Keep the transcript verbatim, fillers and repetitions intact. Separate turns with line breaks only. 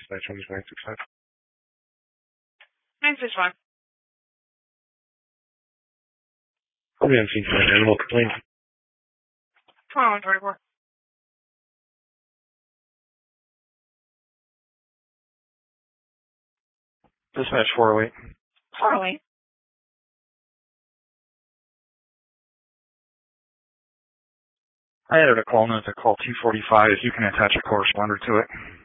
Dispatch one nine six five.
nine six five.
We haven't seen an animal complaint.
twenty-one twenty-four.
Dispatch four oh eight.
four oh eight.
I added a call note to call two forty-five. You can attach a corresponder to it.